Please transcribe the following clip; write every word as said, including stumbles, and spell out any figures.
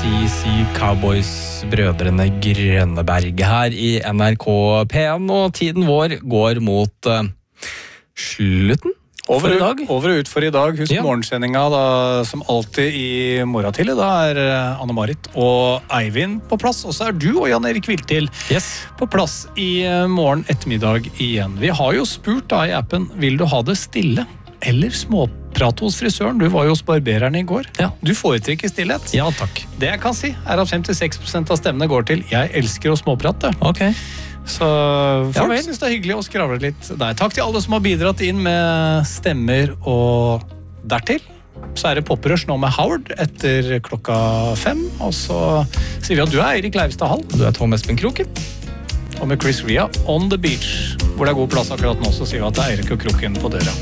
C C Cowboys-brødrene Grønneberg her i N R K P en, og tiden vår går mot uh, slutten. Over, for i dag. over og ut for i dag. Husk ja. morgensendinga da, som alltid i morgen tidlig. Da er Anne-Marit og Eivind på plass. Og så er du og Jan-Erik Viltil yes. på plass i morgen ettermiddag igjen. Vi har jo spurt da i appen, vil du ha det stille eller småprat hos frisøren? Du var jo hos barbereren i går. Ja. Du foretrekker stillhet. Ja, takk. Det jeg kan si er at femtiseks prosent av stemmene går til jeg elsker å småprate. Ok. Så folk ja, synes det er hyggelig å skravle litt. Nei, takk til alle som har bidratt inn med stemmer og dertil. Så er det Poprush nå med Howard etter klokka fem. Og så sier vi at du er Eirik Leivestad Hall. Du er Tom Espen Kroken. Og med Chris Ria On The Beach, hvor det er god plass akkurat nå, så sier vi at det er Eirik og Kroken på døra.